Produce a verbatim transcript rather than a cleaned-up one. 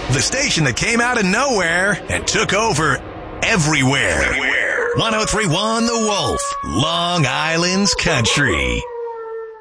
The station that came out of nowhere and took over everywhere. one oh three point one The Wolf, Long Island's country.